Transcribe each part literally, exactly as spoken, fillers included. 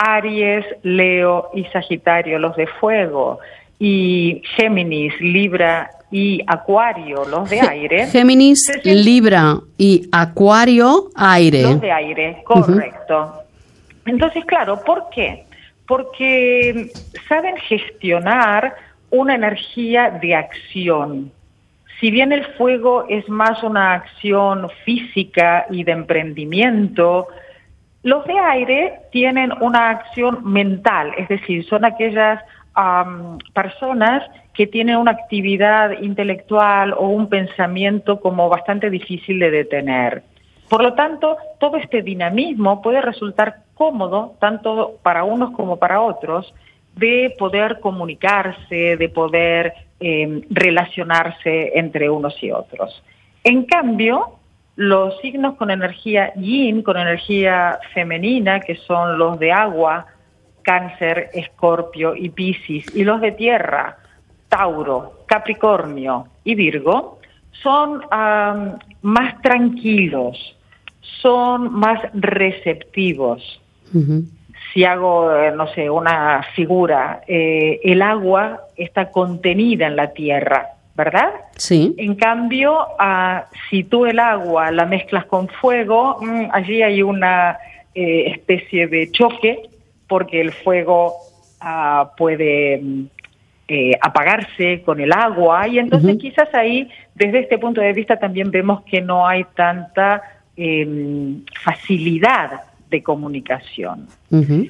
Aries, Leo y Sagitario, los de fuego, y Géminis, Libra y Acuario, los de aire. Géminis, Libra y Acuario, aire. Los de aire, correcto. Uh-huh. Entonces, claro, ¿por qué? Porque saben gestionar una energía de acción. Si bien el fuego es más una acción física y de emprendimiento, los de aire tienen una acción mental, es decir, son aquellas um, personas que tienen una actividad intelectual o un pensamiento como bastante difícil de detener. Por lo tanto, todo este dinamismo puede resultar cómodo, tanto para unos como para otros, de poder comunicarse, de poder eh, relacionarse entre unos y otros. En cambio, los signos con energía yin, con energía femenina, que son los de agua, Cáncer, Escorpio y Piscis, y los de tierra, Tauro, Capricornio y Virgo, son um, más tranquilos, son más receptivos. Uh-huh. Si hago, no sé, una figura, eh, el agua está contenida en la tierra, ¿verdad? Sí. En cambio, uh, si tú el agua la mezclas con fuego, mmm, allí hay una eh, especie de choque, porque el fuego uh, puede eh, apagarse con el agua, y entonces uh-huh. quizás ahí, desde este punto de vista, también vemos que no hay tanta eh, facilidad de comunicación. Uh-huh.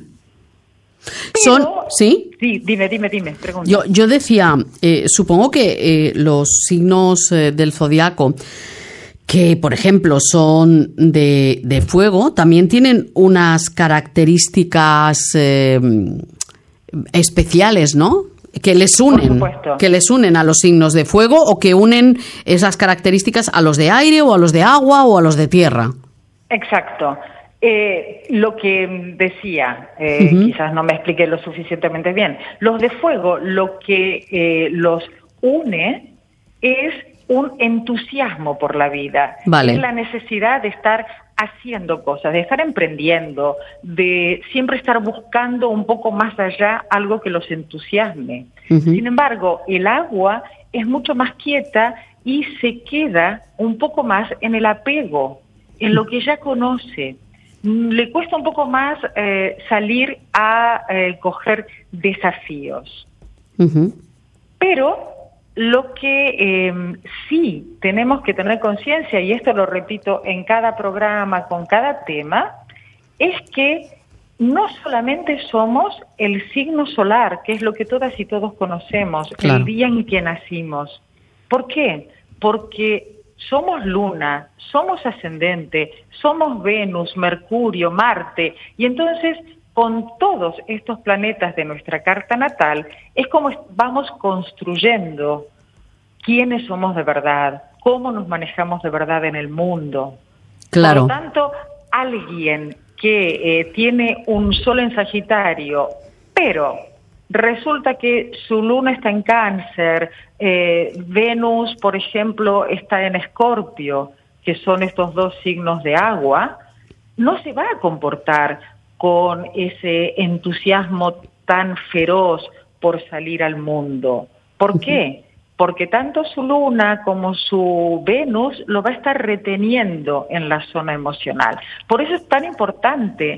Pero, Son, ¿sí? Sí, dime, dime, dime, pregunta. Yo, yo decía, eh, supongo que eh, los signos eh, del zodiaco, que por ejemplo son de, de fuego, también tienen unas características eh, especiales, ¿no? Que les unen, que les unen a los signos de fuego, o que unen esas características a los de aire o a los de agua o a los de tierra. Exacto. Eh, lo que decía, eh, uh-huh. quizás no me expliqué lo suficientemente bien. Los de fuego, lo que eh, los une es un entusiasmo por la vida. Vale. Es la necesidad de estar haciendo cosas, de estar emprendiendo, de siempre estar buscando un poco más allá algo que los entusiasme. Uh-huh. Sin embargo, el agua es mucho más quieta y se queda un poco más en el apego, en lo que ya conoce. Le cuesta un poco más eh, salir a eh, coger desafíos. Uh-huh. Pero lo que eh, sí tenemos que tener conciencia, y esto lo repito en cada programa, con cada tema, es que no solamente somos el signo solar, que es lo que todas y todos conocemos, claro, el día en que nacimos. ¿Por qué? Porque somos luna, somos ascendente, somos Venus, Mercurio, Marte, y entonces con todos estos planetas de nuestra carta natal es como vamos construyendo quiénes somos de verdad, cómo nos manejamos de verdad en el mundo. Claro. Por lo tanto, alguien que eh, tiene un sol en Sagitario, pero resulta que su luna está en Cáncer, eh, Venus, por ejemplo, está en Escorpio, que son estos dos signos de agua, no se va a comportar con ese entusiasmo tan feroz por salir al mundo. ¿Por qué? Porque tanto su luna como su Venus lo va a estar reteniendo en la zona emocional. Por eso es tan importante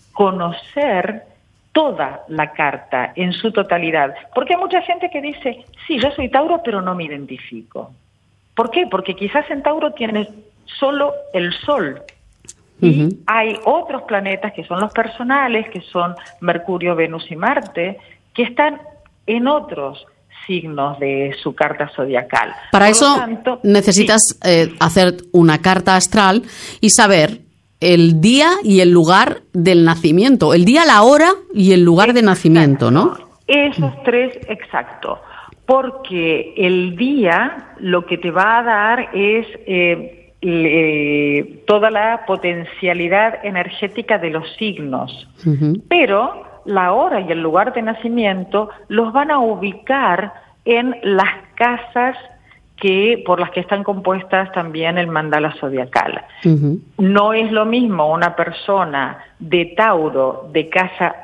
conocer toda la carta en su totalidad. Porque hay mucha gente que dice, sí, yo soy Tauro, pero no me identifico. ¿Por qué? Porque quizás en Tauro tienes solo el Sol. Y uh-huh. hay otros planetas que son los personales, que son Mercurio, Venus y Marte, que están en otros signos de su carta zodiacal. Para Por eso tanto, necesitas sí. eh, hacer una carta astral y saber el día y el lugar del nacimiento, el día, la hora y el lugar exacto. de nacimiento, ¿no? Esos tres, exacto. Porque el día lo que te va a dar es eh, eh, toda la potencialidad energética de los signos. Uh-huh. Pero la hora y el lugar de nacimiento los van a ubicar en las casas que por las que están compuestas también el mandala zodiacal. Uh-huh. No es lo mismo una persona de Tauro de casa